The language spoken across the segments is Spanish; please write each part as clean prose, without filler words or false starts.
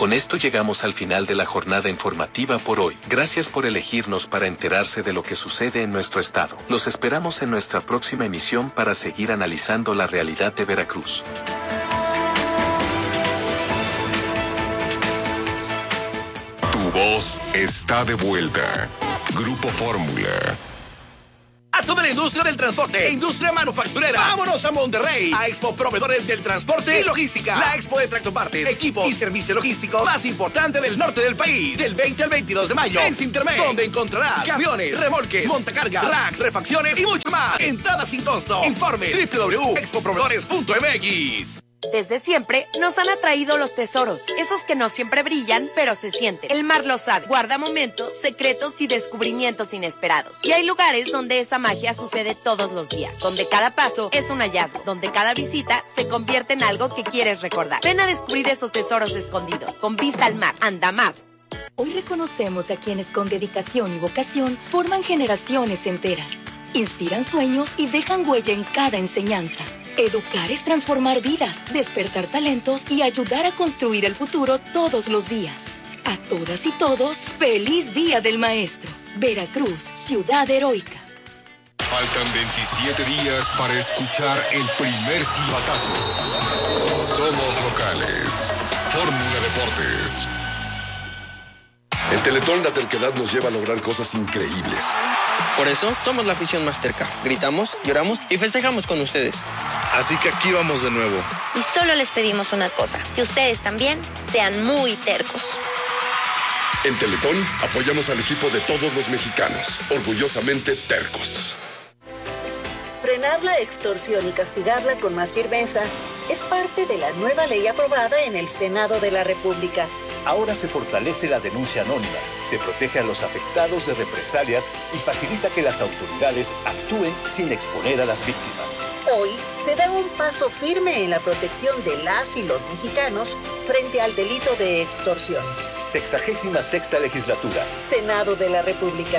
Con esto llegamos al final de la jornada informativa por hoy. Gracias por elegirnos para enterarse de lo que sucede en nuestro estado. Los esperamos en nuestra próxima emisión para seguir analizando la realidad de Veracruz. Tu voz está de vuelta. Grupo Fórmula. A toda la industria del transporte e industria manufacturera. ¡Vámonos a Monterrey! A Expo Proveedores del Transporte y Logística. La expo de tractopartes, equipos y servicio logístico más importante del norte del país. Del 20 al 22 de mayo en Sintermex, donde encontrarás camiones, remolques, montacargas, racks, refacciones y mucho más. Entrada sin costo. Informe www.expoproveedores.mx. Desde siempre nos han atraído los tesoros, esos que no siempre brillan, pero se sienten. El mar lo sabe, guarda momentos, secretos y descubrimientos inesperados. Y hay lugares donde esa magia sucede todos los días, donde cada paso es un hallazgo, donde cada visita se convierte en algo que quieres recordar. Ven a descubrir esos tesoros escondidos, con vista al mar, Andamar. Hoy reconocemos a quienes con dedicación y vocación forman generaciones enteras, inspiran sueños y dejan huella en cada enseñanza. Educar es transformar vidas, despertar talentos y ayudar a construir el futuro todos los días. A todas y todos, ¡feliz Día del Maestro! Veracruz, ciudad heroica. Faltan 27 días para escuchar el primer silbatazo. Somos locales. Fórmula Deportes. El Teletón La Terquedad nos lleva a lograr cosas increíbles. Por eso somos la afición más terca. Gritamos, lloramos y festejamos con ustedes. Así que aquí vamos de nuevo. Y solo les pedimos una cosa, que ustedes también sean muy tercos. En Teletón apoyamos al equipo de todos los mexicanos, orgullosamente tercos. Frenar la extorsión y castigarla con más firmeza es parte de la nueva ley aprobada en el Senado de la República. Ahora se fortalece la denuncia anónima, se protege a los afectados de represalias y facilita que las autoridades actúen sin exponer a las víctimas. Hoy se da un paso firme en la protección de las y los mexicanos frente al delito de extorsión. 66ª Legislatura. Senado de la República.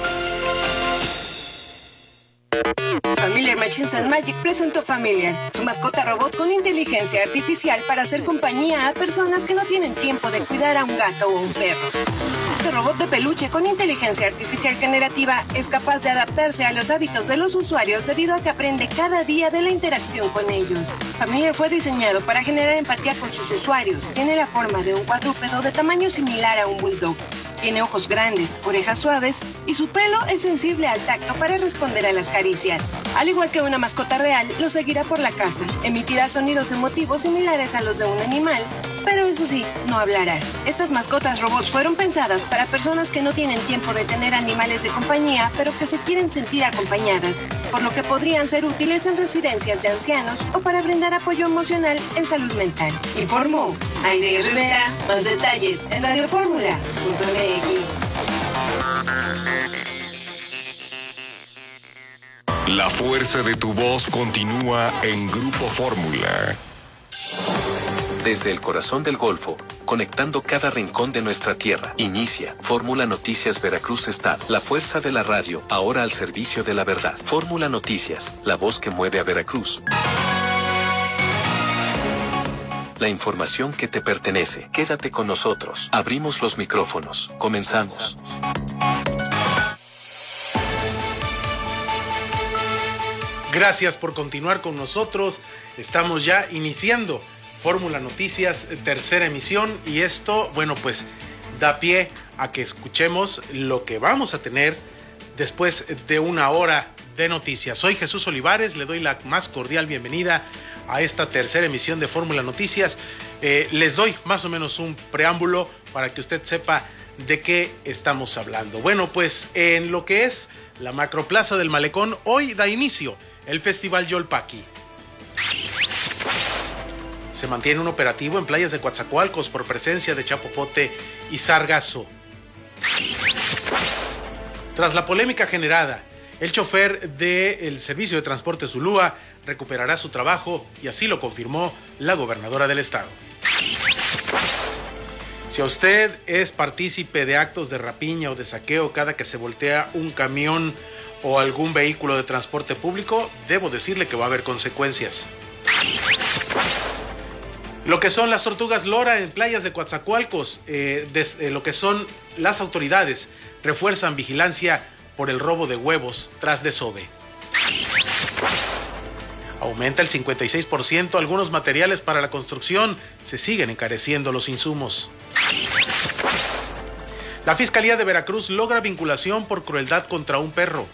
Familiar Machines and Magic presentó Familiar, su mascota robot con inteligencia artificial para hacer compañía a personas que no tienen tiempo de cuidar a un gato o un perro. Este robot de peluche con inteligencia artificial generativa es capaz de adaptarse a los hábitos de los usuarios debido a que aprende cada día de la interacción con ellos. Familiar fue diseñado para generar empatía con sus usuarios. Tiene la forma de un cuadrúpedo de tamaño similar a un bulldog. Tiene ojos grandes, orejas suaves y su pelo es sensible al tacto para responder a las caricias. Al igual que una mascota real, lo seguirá por la casa. Emitirá sonidos emotivos similares a los de un animal, pero eso sí, no hablará. Estas mascotas robots fueron pensadas para personas que no tienen tiempo de tener animales de compañía, pero que se quieren sentir acompañadas, por lo que podrían ser útiles en residencias de ancianos o para brindar apoyo emocional en salud mental. Informó Aide Rivera. Más detalles en radioformula.mx. La fuerza de tu voz continúa en Grupo Fórmula. Desde el corazón del Golfo, conectando cada rincón de nuestra tierra, inicia Fórmula Noticias Veracruz Estado. La fuerza de la radio, ahora al servicio de la verdad. Fórmula Noticias, la voz que mueve a Veracruz. La información que te pertenece. Quédate con nosotros. Abrimos los micrófonos. Comenzamos. Gracias por continuar con nosotros. Estamos ya iniciando Fórmula Noticias, tercera emisión, y esto, bueno, pues da pie a que escuchemos lo que vamos a tener después de una hora de noticias. Soy Jesús Olivares, le doy la más cordial bienvenida a esta tercera emisión de Fórmula Noticias. Les doy más o menos un preámbulo para que usted sepa de qué estamos hablando. Bueno, pues en lo que es la Macroplaza del Malecón, hoy da inicio el Festival Yolpaqui. Se mantiene un operativo en playas de Coatzacoalcos por presencia de chapopote y sargazo. Tras la polémica generada, el chofer del Servicio de Transporte Zulúa recuperará su trabajo y así lo confirmó la gobernadora del estado. Si a usted es partícipe de actos de rapiña o de saqueo cada que se voltea un camión o algún vehículo de transporte público, debo decirle que va a haber consecuencias. Lo que son las tortugas lora en playas de Coatzacoalcos, lo que son las autoridades refuerzan vigilancia por el robo de huevos tras desove. Aumenta el 56% algunos materiales para la construcción, se siguen encareciendo los insumos. La Fiscalía de Veracruz logra vinculación por crueldad contra un perro.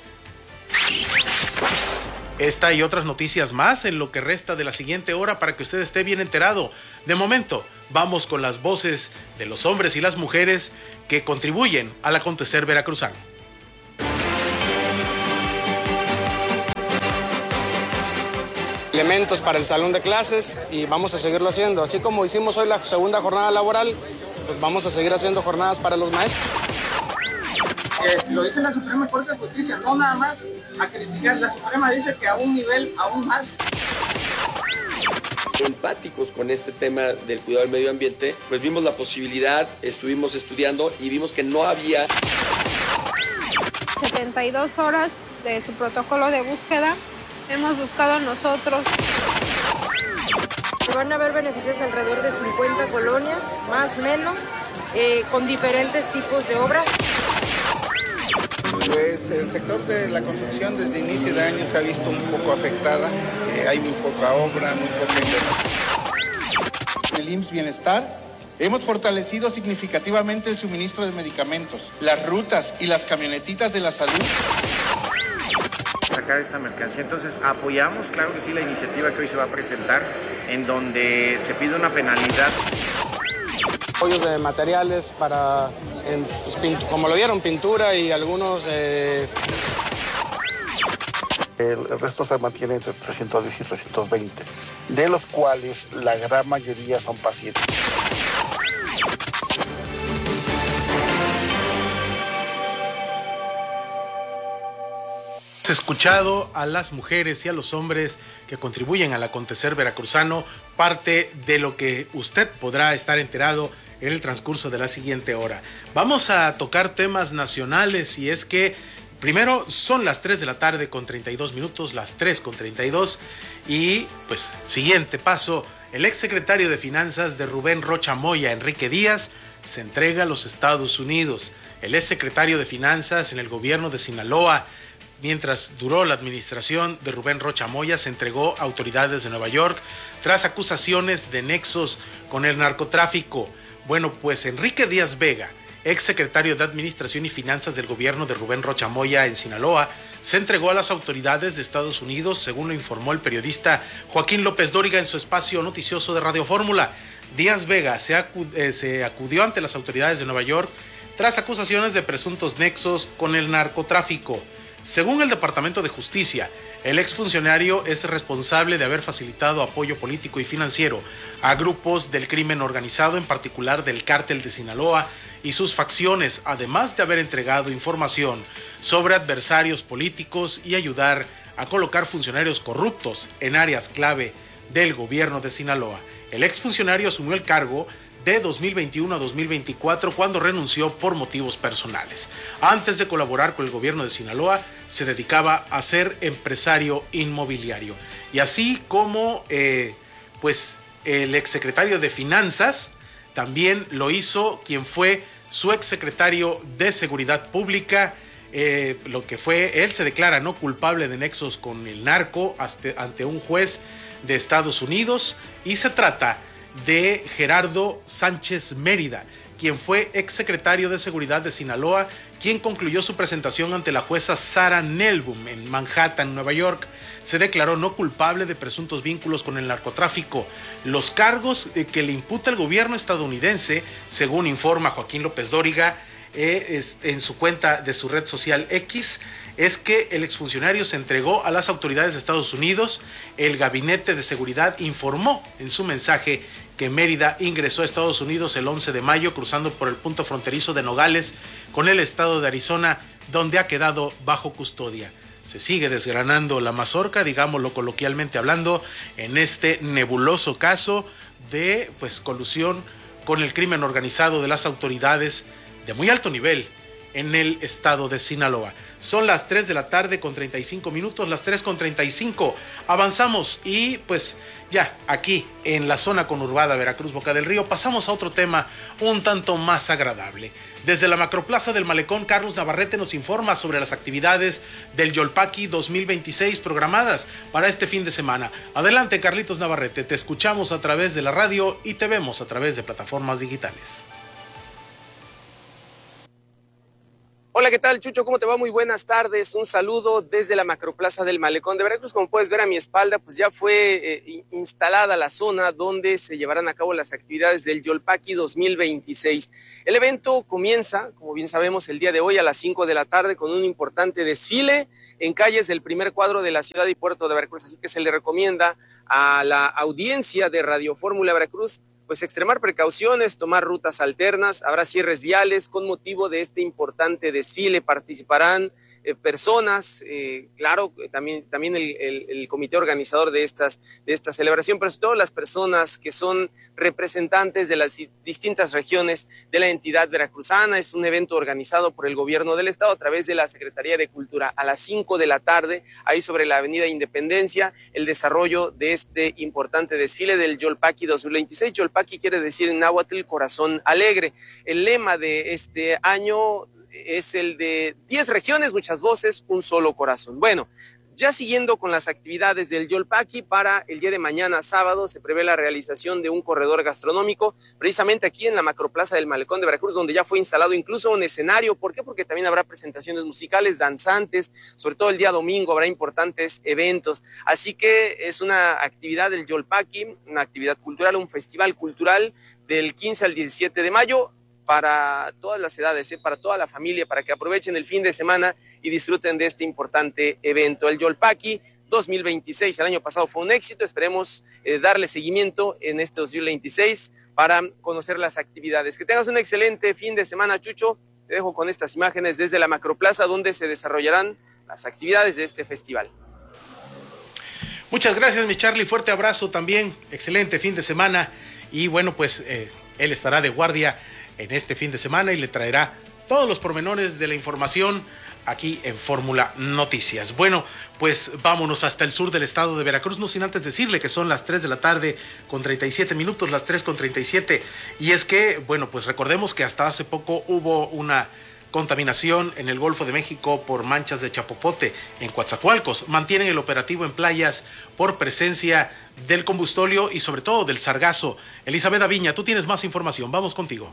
Esta y otras noticias más en lo que resta de la siguiente hora para que usted esté bien enterado. De momento, vamos con las voces de los hombres y las mujeres que contribuyen al acontecer veracruzano. Elementos para el salón de clases y vamos a seguirlo haciendo. Así como hicimos hoy la segunda jornada laboral, pues vamos a seguir haciendo jornadas para los maestros. Lo dice la Suprema Corte de Justicia, no nada más a criticar. La Suprema dice que a un nivel aún más. Empáticos con este tema del cuidado del medio ambiente, pues vimos la posibilidad, estuvimos estudiando y vimos que no había 72 horas de su protocolo de búsqueda. Hemos buscado nosotros. Van a haber beneficios alrededor de 50 colonias, más o menos, con diferentes tipos de obras. Pues el sector de la construcción desde inicio de año se ha visto un poco afectada. Hay muy poca obra, muy poca inversión. El IMSS Bienestar, hemos fortalecido significativamente el suministro de medicamentos, las rutas y las camionetitas de la salud. Sacar esta mercancía, entonces apoyamos, claro que sí, la iniciativa que hoy se va a presentar, en donde se pide una penalidad. Apoyos de materiales para, pues, como lo vieron, pintura y algunos... El resto se mantiene entre 310 y 320, de los cuales la gran mayoría son pacientes. Escuchado a las mujeres y a los hombres que contribuyen al acontecer veracruzano, parte de lo que usted podrá estar enterado en el transcurso de la siguiente hora. Vamos a tocar temas nacionales y es que primero son las 3 de la tarde con 32 minutos, las 3 con 32 y pues siguiente paso, el exsecretario de Finanzas de Rubén Rocha Moya, Enrique Díaz, se entrega a los Estados Unidos. El exsecretario de Finanzas en el gobierno de Sinaloa, mientras duró la administración de Rubén Rocha Moya, se entregó a autoridades de Nueva York tras acusaciones de nexos con el narcotráfico. Bueno, pues Enrique Díaz Vega, exsecretario de Administración y Finanzas del gobierno de Rubén Rocha Moya en Sinaloa, se entregó a las autoridades de Estados Unidos, según lo informó el periodista Joaquín López Dóriga en su espacio noticioso de Radio Fórmula. Díaz Vega se acudió ante las autoridades de Nueva York tras acusaciones de presuntos nexos con el narcotráfico. Según el Departamento de Justicia, el exfuncionario es responsable de haber facilitado apoyo político y financiero a grupos del crimen organizado, en particular del Cártel de Sinaloa y sus facciones, además de haber entregado información sobre adversarios políticos y ayudar a colocar funcionarios corruptos en áreas clave del gobierno de Sinaloa. El exfuncionario asumió el cargo de 2021 a 2024 cuando renunció por motivos personales. Antes de colaborar con el gobierno de Sinaloa, se dedicaba a ser empresario inmobiliario. Y así como pues el exsecretario de Finanzas, también lo hizo quien fue su exsecretario de Seguridad Pública, lo que fue, él se declara no culpable de nexos con el narco ante un juez de Estados Unidos, y se trata de Gerardo Sánchez Mérida, quien fue exsecretario de Seguridad de Sinaloa, quien concluyó su presentación ante la jueza Sarah Nelbum en Manhattan, Nueva York. Se declaró no culpable de presuntos vínculos con el narcotráfico. Los cargos que le imputa el gobierno estadounidense, según informa Joaquín López Dóriga en su cuenta de su red social X, es que el exfuncionario se entregó a las autoridades de Estados Unidos. El Gabinete de Seguridad informó en su mensaje que Mérida ingresó a Estados Unidos el 11 de mayo cruzando por el punto fronterizo de Nogales con el estado de Arizona, donde ha quedado bajo custodia. Se sigue desgranando la mazorca, digámoslo coloquialmente hablando, en este nebuloso caso de pues colusión con el crimen organizado de las autoridades de muy alto nivel en el estado de Sinaloa. Son las 3 de la tarde con 35 minutos, las 3:35. Avanzamos y pues ya aquí en la zona conurbada Veracruz, Boca del Río, pasamos a otro tema un tanto más agradable. Desde la Macroplaza del Malecón, Carlos Navarrete nos informa sobre las actividades del Yolpaqui 2026 programadas para este fin de semana. Adelante, Carlitos Navarrete, te escuchamos a través de la radio y te vemos a través de plataformas digitales. Hola, ¿qué tal, Chucho? ¿Cómo te va? Muy buenas tardes. Un saludo desde la Macroplaza del Malecón de Veracruz. Como puedes ver a mi espalda, pues ya fue instalada la zona donde se llevarán a cabo las actividades del Yolpaqui 2026. El evento comienza, como bien sabemos, el día de hoy a las 5 de la tarde con un importante desfile en calles del primer cuadro de la ciudad y puerto de Veracruz. Así que se le recomienda a la audiencia de Radio Fórmula Veracruz pues extremar precauciones, tomar rutas alternas. Habrá cierres viales con motivo de este importante desfile. Participarán personas, claro, también el comité organizador de esta celebración, pero sobre todo las personas que son representantes de las distintas regiones de la entidad veracruzana. Es un evento organizado por el gobierno del estado a través de la Secretaría de Cultura. A las 5 de la tarde, ahí sobre la avenida Independencia, el desarrollo de este importante desfile del Yolpaqui 2026. Yolpaqui quiere decir en náhuatl corazón alegre. El lema de este año es el de 10 regiones, muchas voces, un solo corazón. Bueno, ya siguiendo con las actividades del Yolpaqui, para el día de mañana, sábado, se prevé la realización de un corredor gastronómico, precisamente aquí en la Macroplaza del Malecón de Veracruz, donde ya fue instalado incluso un escenario. ¿Por qué? Porque también habrá presentaciones musicales, danzantes, sobre todo el día domingo habrá importantes eventos. Así que es una actividad del Yolpaqui, una actividad cultural, un festival cultural del 15 al 17 de mayo, para todas las edades, para toda la familia, para que aprovechen el fin de semana y disfruten de este importante evento. El Yolpaqui 2026, el año pasado fue un éxito, esperemos darle seguimiento en este 2026 para conocer las actividades. Que tengas un excelente fin de semana, Chucho. Te dejo con estas imágenes desde la Macroplaza, donde se desarrollarán las actividades de este festival. Muchas gracias, mi Charlie, fuerte abrazo también, excelente fin de semana. Y bueno, pues él estará de guardia en este fin de semana y le traerá todos los pormenores de la información aquí en Fórmula Noticias. Bueno, pues vámonos hasta el sur del estado de Veracruz, no sin antes decirle que son las 3 de la tarde con 37 minutos, las 3:37. Y es que, bueno, pues recordemos que hasta hace poco hubo una contaminación en el Golfo de México por manchas de chapopote en Coatzacoalcos. Mantienen el operativo en playas por presencia del combustóleo y sobre todo del sargazo. Elizabeth Aviña, tú tienes más información, vamos contigo.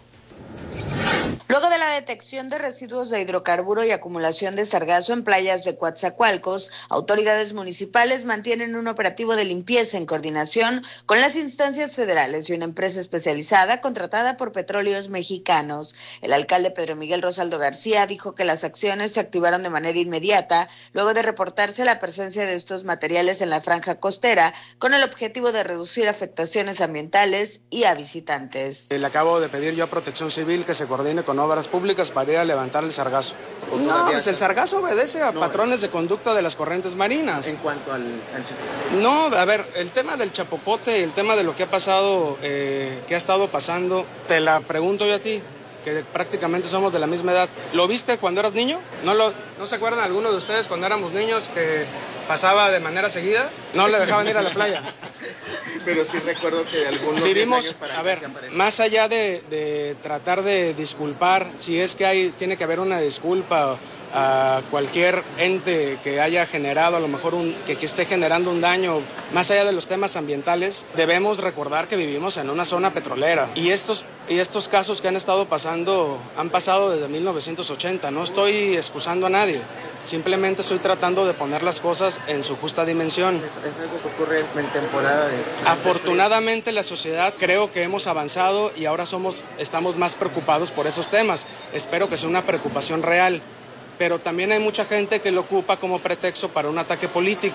Luego de la detección de residuos de hidrocarburo y acumulación de sargazo en playas de Coatzacoalcos, autoridades municipales mantienen un operativo de limpieza en coordinación con las instancias federales y una empresa especializada contratada por Petróleos Mexicanos. El alcalde Pedro Miguel Rosaldo García dijo que las acciones se activaron de manera inmediata luego de reportarse la presencia de estos materiales en la franja costera con el objetivo de reducir afectaciones ambientales y a visitantes. Le acabo de pedir yo a Protección Civil que se coordine con Obras Públicas para ir a levantar el sargazo. No, pues el sargazo obedece a patrones de conducta de las corrientes marinas. En cuanto al No, a ver, el tema del chapopote, el tema de lo que ha pasado, que ha estado pasando, te la pregunto yo a ti, que prácticamente somos de la misma edad. ¿Lo viste cuando eras niño? ¿No se acuerdan algunos de ustedes cuando éramos niños que pasaba de manera seguida? No le dejaban ir a la playa. Pero sí recuerdo que algunos vivimos, a ver, más allá de tratar de disculpar, si es que tiene que haber una disculpa a cualquier ente que haya generado, a lo mejor que esté generando un daño, más allá de los temas ambientales, debemos recordar que vivimos en una zona petrolera y estos casos que han estado pasando han pasado desde 1980. No estoy excusando a nadie, simplemente estoy tratando de poner las cosas en su justa dimensión. Es algo que ocurre en temporada de... Afortunadamente la sociedad creo que hemos avanzado y ahora estamos más preocupados por esos temas. Espero que sea una preocupación real. Pero también hay mucha gente que lo ocupa como pretexto para un ataque político.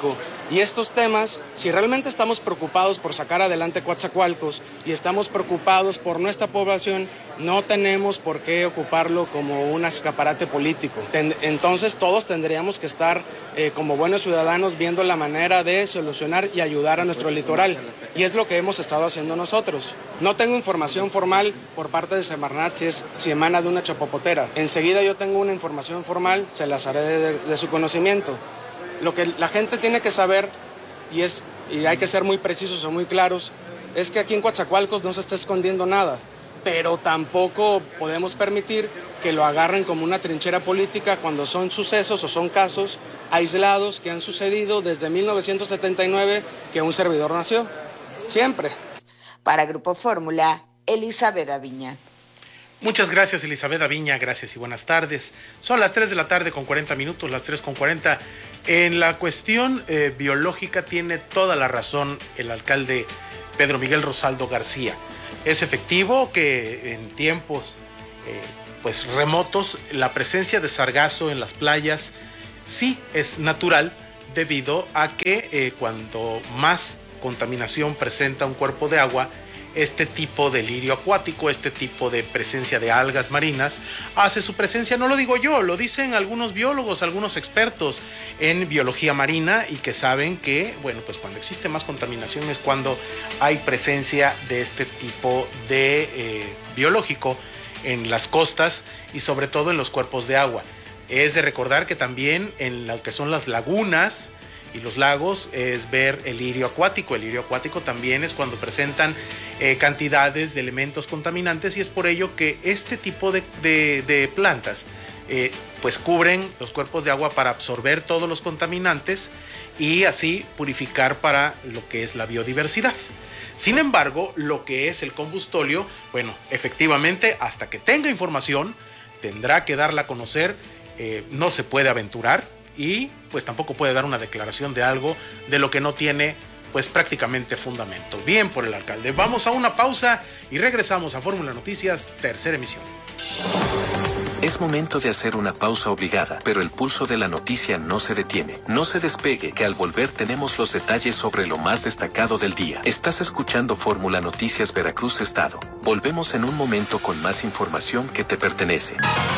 Y estos temas, si realmente estamos preocupados por sacar adelante Coatzacoalcos y estamos preocupados por nuestra población, no tenemos por qué ocuparlo como un escaparate político. Entonces todos tendríamos que estar como buenos ciudadanos viendo la manera de solucionar y ayudar a nuestro litoral. Y es lo que hemos estado haciendo nosotros. No tengo información formal por parte de Semarnat si emana de una chapopotera. Enseguida yo tengo una información formal, se las haré de su conocimiento. Lo que la gente tiene que saber, y hay que ser muy precisos o muy claros, es que aquí en Coatzacoalcos no se está escondiendo nada, pero tampoco podemos permitir que lo agarren como una trinchera política cuando son sucesos o son casos aislados que han sucedido desde 1979 que un servidor nació. Siempre. Para Grupo Fórmula, Elizabeth Aviña. Muchas gracias, Elizabeth Aviña, gracias y buenas tardes. Son las 3 de la tarde con 40 minutos, las 3:40. En la cuestión biológica tiene toda la razón el alcalde Pedro Miguel Rosaldo García. Es efectivo que en tiempos remotos la presencia de sargazo en las playas sí es natural, debido a que cuando más contaminación presenta un cuerpo de agua, este tipo de lirio acuático, este tipo de presencia de algas marinas, hace su presencia, no lo digo yo, lo dicen algunos biólogos, algunos expertos en biología marina y que saben que, cuando existe más contaminación es cuando hay presencia de este tipo de biológico en las costas y sobre todo en los cuerpos de agua. Es de recordar que también en lo que son las lagunas y los lagos es ver el lirio acuático. El lirio acuático también es cuando presentan cantidades de elementos contaminantes y es por ello que este tipo de plantas cubren los cuerpos de agua para absorber todos los contaminantes y así purificar para lo que es la biodiversidad. Sin embargo, lo que es el combustóleo, efectivamente, hasta que tenga información, tendrá que darla a conocer, no se puede aventurar y tampoco puede dar una declaración de algo de lo que no tiene prácticamente fundamento. Bien por el alcalde. Vamos a una pausa y regresamos a Fórmula Noticias, tercera emisión. Es momento de hacer una pausa obligada, pero el pulso de la noticia no se detiene. No se despegue, que al volver tenemos los detalles sobre lo más destacado del día. Estás escuchando Fórmula Noticias Veracruz Estado. Volvemos en un momento con más información que te pertenece.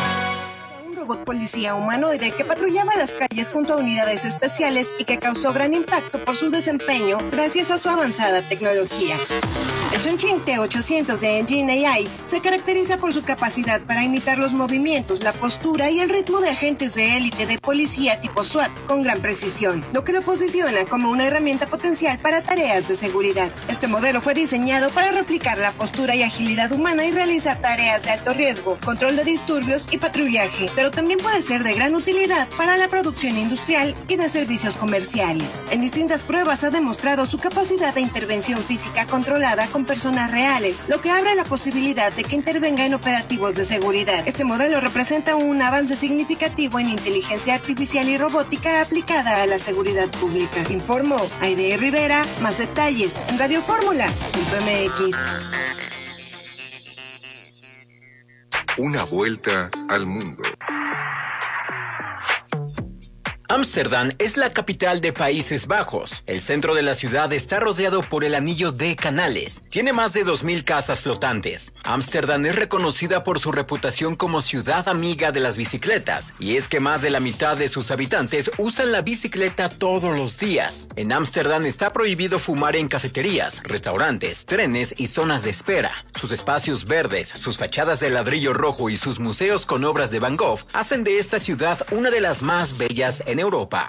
Robot policía humanoide que patrullaba las calles junto a unidades especiales y que causó gran impacto por su desempeño gracias a su avanzada tecnología. El Chongqing T800 de Engine AI se caracteriza por su capacidad para imitar los movimientos, la postura y el ritmo de agentes de élite de policía tipo SWAT con gran precisión, lo que lo posiciona como una herramienta potencial para tareas de seguridad. Este modelo fue diseñado para replicar la postura y agilidad humana y realizar tareas de alto riesgo, control de disturbios y patrullaje, pero también puede ser de gran utilidad para la producción industrial y de servicios comerciales. En distintas pruebas ha demostrado su capacidad de intervención física controlada con personas reales, lo que abre la posibilidad de que intervenga en operativos de seguridad. Este modelo representa un avance significativo en inteligencia artificial y robótica aplicada a la seguridad pública. Informó Aide Rivera. Más detalles en radiofórmula.mx. Una vuelta al mundo. Ámsterdam es la capital de Países Bajos. El centro de la ciudad está rodeado por el anillo de canales. Tiene más de 2,000 casas flotantes. Ámsterdam es reconocida por su reputación como ciudad amiga de las bicicletas. Y es que más de la mitad de sus habitantes usan la bicicleta todos los días. En Ámsterdam está prohibido fumar en cafeterías, restaurantes, trenes y zonas de espera. Sus espacios verdes, sus fachadas de ladrillo rojo y sus museos con obras de Van Gogh hacen de esta ciudad una de las más bellas en Europa.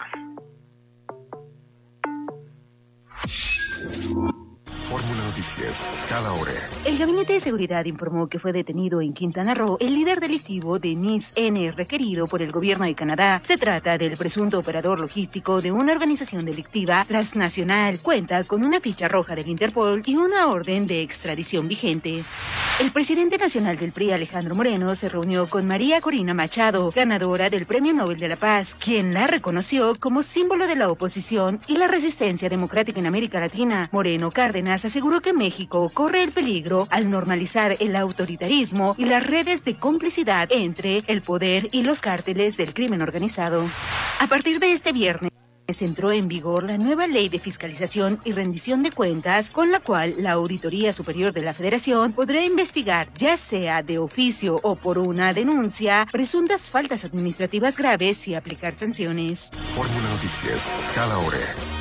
Fórmula Noticias, cada hora. El Gabinete de Seguridad informó que fue detenido en Quintana Roo el líder delictivo Denis N., requerido por el gobierno de Canadá. Se trata del presunto operador logístico de una organización delictiva transnacional. Cuenta con una ficha roja del Interpol y una orden de extradición vigente. El presidente nacional del PRI, Alejandro Moreno, se reunió con María Corina Machado, ganadora del Premio Nobel de la Paz, quien la reconoció como símbolo de la oposición y la resistencia democrática en América Latina. Moreno Cárdenas aseguró que México corre el peligro al normalizar el autoritarismo y las redes de complicidad entre el poder y los cárteles del crimen organizado. A partir de este viernes, Entró en vigor la nueva Ley de Fiscalización y Rendición de Cuentas, con la cual la Auditoría Superior de la Federación podrá investigar, ya sea de oficio o por una denuncia, presuntas faltas administrativas graves y aplicar sanciones. Fórmula Noticias, cada hora.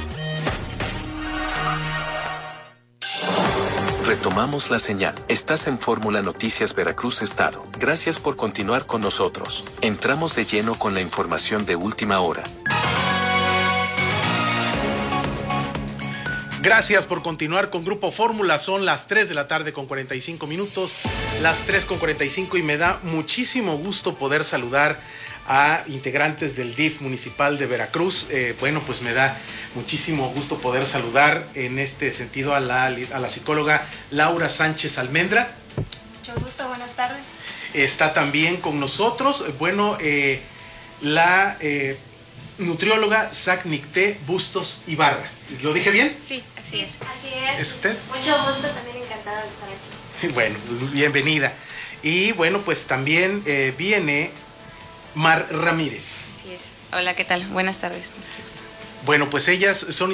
Retomamos la señal. Estás en Fórmula Noticias Veracruz Estado. Gracias por continuar con nosotros. Entramos de lleno con la información de última hora. Gracias por continuar con Grupo Fórmula. Son las 3 de la tarde con 45 minutos, las 3 con 45, y me da muchísimo gusto poder saludar a integrantes del DIF municipal de Veracruz. Pues me da muchísimo gusto poder saludar en este sentido a la psicóloga Laura Sánchez Almendra. Mucho gusto, buenas tardes. Está también con nosotros, la nutrióloga Zacnicté Bustos Ibarra. ¿Lo dije bien? Sí, así es. Así es. ¿Es usted? Mucho gusto, también encantada de estar aquí. Bueno, bienvenida. Y pues también viene Mar Ramírez. Así es. Hola, ¿qué tal? Buenas tardes. Bueno, pues ellas son